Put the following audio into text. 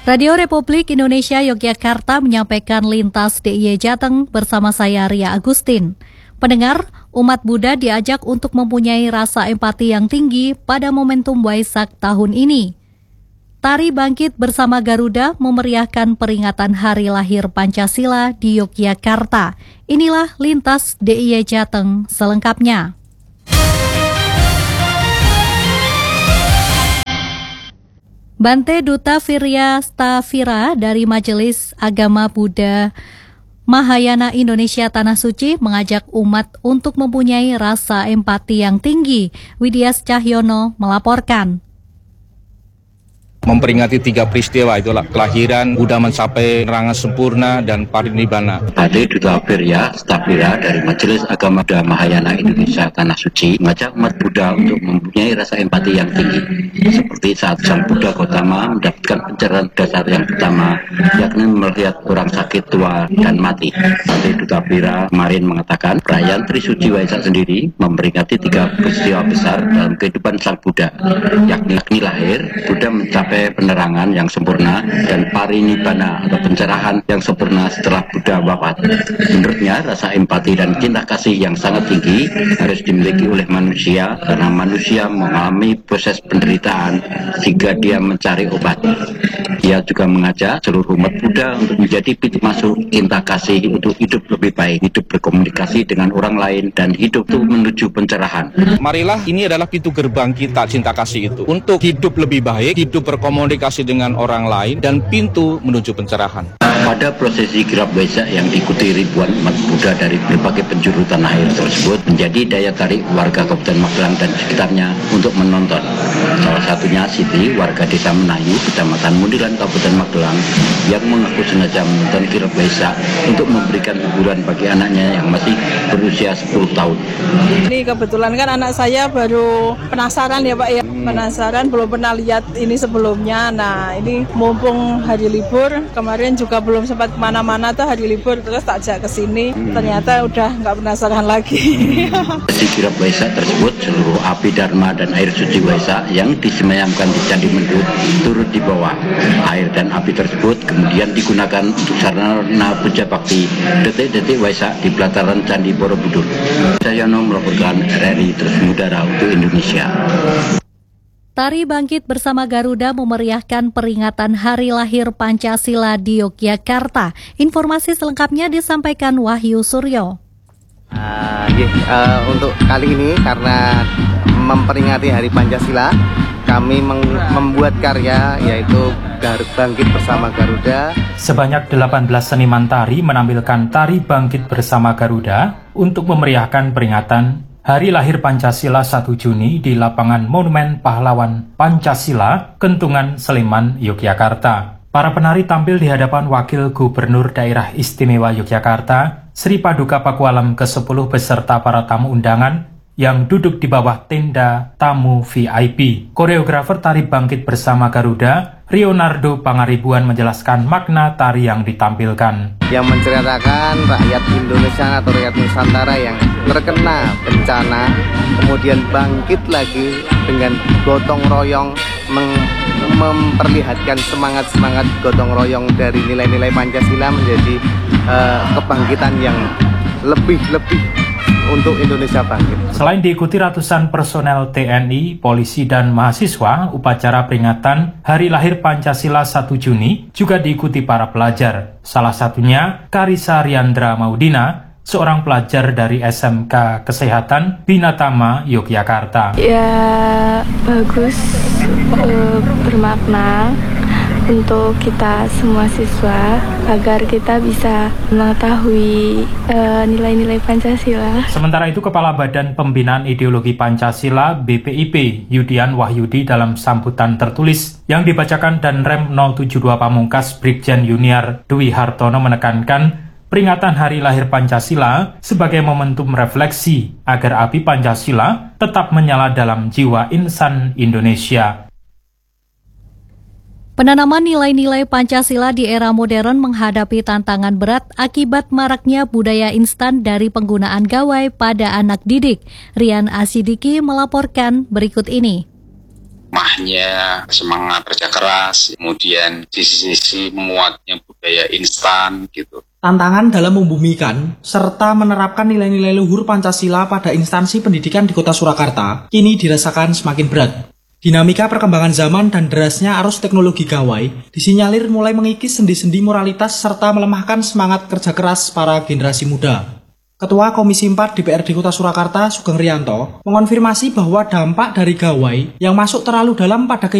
Radio Republik Indonesia Yogyakarta menyampaikan lintas DIY Jateng bersama saya Ria Agustin. Pendengar, umat Buddha diajak untuk mempunyai rasa empati yang tinggi pada momentum Waisak tahun ini. Tari Bangkit bersama Garuda memeriahkan peringatan Hari Lahir Pancasila di Yogyakarta. Inilah lintas DIY Jateng selengkapnya. Bante Duta Virya Stavira dari Majelis Agama Buddha Mahayana Indonesia Tanah Suci mengajak umat untuk mempunyai rasa empati yang tinggi. Widyas Cahyono melaporkan. Memperingati 3 peristiwa, itulah kelahiran, Buddha mencapai penerangan sempurna, dan parinibbana. Bante Duta Virya Stavira dari Majelis Agama Buddha Mahayana Indonesia Tanah Suci mengajak umat Buddha untuk mempunyai rasa empati yang tinggi. Seperti saat Sang Buddha Gautama mendapatkan pencerahan dasar yang pertama, yakni melihat orang sakit, tua, dan mati. Bante Duta Virya kemarin mengatakan perayaan Trisuci Waisak sendiri memperingati 3 peristiwa besar dalam kehidupan Sang Buddha, yakni lahir, Buddha mencapai penerangan yang sempurna, dan parinibbana atau pencerahan yang sempurna setelah Buddha wafat. Menurutnya, rasa empati dan cinta kasih yang sangat tinggi harus dimiliki oleh manusia karena manusia mengalami proses penderitaan sehingga dia mencari obat. Dia juga mengajak seluruh umat Buddha untuk menjadi pintu masuk cinta kasih untuk hidup lebih baik, hidup berkomunikasi dengan orang lain, dan hidup itu menuju pencerahan. Marilah, ini adalah pintu gerbang kita, cinta kasih itu, untuk hidup lebih baik, hidup berkomunikasi dengan orang lain, dan pintu menuju pencerahan. Pada prosesi kirap Waisak yang diikuti ribuan umat Buddha dari berbagai penjuru tanah air tersebut menjadi daya tarik warga Kabupaten Magelang dan sekitarnya untuk menonton. Salah satunya Siti, warga desa Menayu, Kecamatan Mundilan, Kabupaten Magelang, yang mengaku sengaja menonton kirap Waisak untuk memberikan hiburan bagi anaknya yang masih berusia 10 tahun. Ini kebetulan kan anak saya baru penasaran ya Pak ya, penasaran belum pernah lihat ini sebelumnya. Nah ini mumpung hari libur, kemarin juga belum sempat kemana-mana tuh hari libur, terus tak ajak ke sini, ternyata udah nggak penasaran lagi. Di kirap Waisak tersebut, seluruh api Dharma dan air suci Waisak yang disemayamkan di Candi Mendut turut di bawah. Air dan api tersebut kemudian digunakan untuk sarana puja bakti detik-detik Waisak di pelataran Candi Borobudur. Cahyono melaporkan RRI terus mengudara untuk Indonesia. Tari Bangkit bersama Garuda memeriahkan peringatan Hari Lahir Pancasila di Yogyakarta. Informasi selengkapnya disampaikan Wahyu Suryo. Untuk kali ini karena memperingati Hari Pancasila, kami membuat karya yaitu Bangkit bersama Garuda. Sebanyak 18 seniman tari menampilkan Tari Bangkit bersama Garuda untuk memeriahkan peringatan Hari Lahir Pancasila 1 Juni di lapangan Monumen Pahlawan Pancasila, Kentungan, Sleman, Yogyakarta. Para penari tampil di hadapan Wakil Gubernur Daerah Istimewa Yogyakarta, Sri Paduka Pakualam ke-10 beserta para tamu undangan yang duduk di bawah tenda tamu VIP. Koreografer Tari Bangkit bersama Garuda, Rionardo Pangaribuan menjelaskan makna tari yang ditampilkan. Yang menceritakan rakyat Indonesia atau rakyat Nusantara yang terkena bencana, kemudian bangkit lagi dengan gotong royong, memperlihatkan semangat-semangat gotong royong dari nilai-nilai Pancasila menjadi kebangkitan yang lebih untuk Indonesia bangkit. Selain diikuti ratusan personel TNI, polisi, dan mahasiswa, upacara peringatan Hari Lahir Pancasila 1 Juni juga diikuti para pelajar. Salah satunya Karisa Riandra Maudina, seorang pelajar dari SMK Kesehatan Binatama, Yogyakarta. Ya, bagus, bermakna untuk kita semua siswa agar kita bisa mengetahui nilai-nilai Pancasila. Sementara itu, Kepala Badan Pembinaan Ideologi Pancasila BPIP Yudian Wahyudi dalam sambutan tertulis yang dibacakan Danrem 072 Pamungkas Brigjen Yuniar Dwi Hartono menekankan peringatan Hari Lahir Pancasila sebagai momentum refleksi agar api Pancasila tetap menyala dalam jiwa insan Indonesia. Penanaman nilai-nilai Pancasila di era modern menghadapi tantangan berat akibat maraknya budaya instan dari penggunaan gawai pada anak didik. Rian Asidiki melaporkan berikut ini. lemahnya semangat kerja keras, kemudian di sisi menguatnya budaya instan gitu. Tantangan dalam membumikan serta menerapkan nilai-nilai luhur Pancasila pada instansi pendidikan di Kota Surakarta kini dirasakan semakin berat. Dinamika perkembangan zaman dan derasnya arus teknologi gawai disinyalir mulai mengikis sendi-sendi moralitas serta melemahkan semangat kerja keras para generasi muda. Ketua Komisi 4 DPRD Kota Surakarta, Sugeng Rianto, mengonfirmasi bahwa dampak dari gawai yang masuk terlalu dalam pada